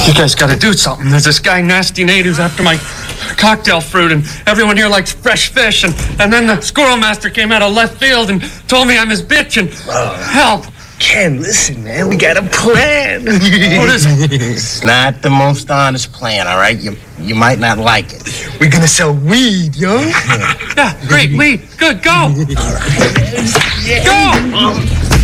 You guys got to do something. There's this guy, Nasty Nate, who's after my cocktail fruit, and everyone here likes fresh fish. And then the squirrel master came out of left field and told me I'm his bitch and help. Ken, listen, man, we got a plan. What is it? It's not the most honest plan, all right? You might not like it. We're gonna sell weed, yo. Yeah, great, weed. Good, go. All right. Go!